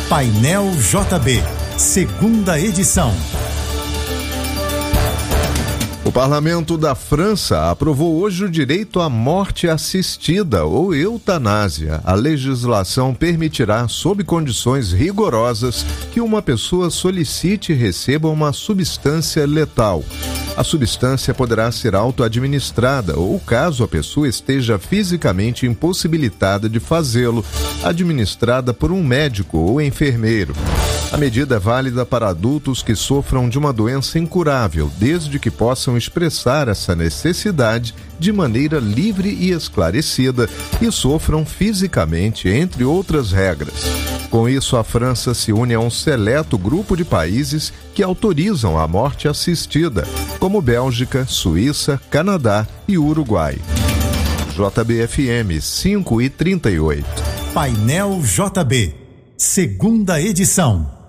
Painel JB, segunda edição. O Parlamento da França aprovou hoje o direito à morte assistida ou eutanásia. A legislação permitirá, sob condições rigorosas, que uma pessoa solicite e receba uma substância letal. A substância poderá ser auto-administrada ou, caso a pessoa esteja fisicamente impossibilitada de fazê-lo, administrada por um médico ou enfermeiro. A medida é válida para adultos que sofram de uma doença incurável, desde que possam expressar essa necessidade de maneira livre e esclarecida e sofram fisicamente, entre outras regras. Com isso, a França se une a um seleto grupo de países que autorizam a morte assistida, como Bélgica, Suíça, Canadá e Uruguai. JBFM 5:38. Painel JB, segunda edição.